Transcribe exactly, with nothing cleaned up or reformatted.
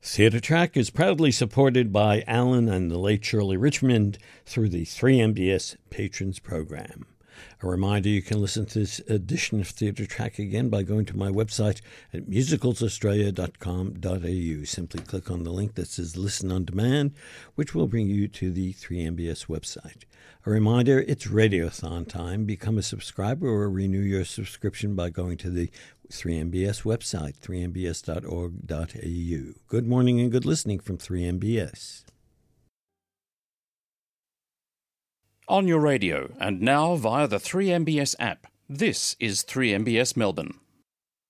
Theatre Track is proudly supported by Alan and the late Shirley Richmond through the three M B S Patrons Program. A reminder, you can listen to this edition of Theatre Track again by going to my website at musicals australia dot com dot a u. Simply click on the link that says Listen on Demand, which will bring you to the three M B S website. A reminder, it's Radiothon time. Become a subscriber or renew your subscription by going to the three M B S website, three m b s dot org dot a u. Good morning and good listening from three M B S. On your radio and now via the three M B S app, this is three M B S Melbourne.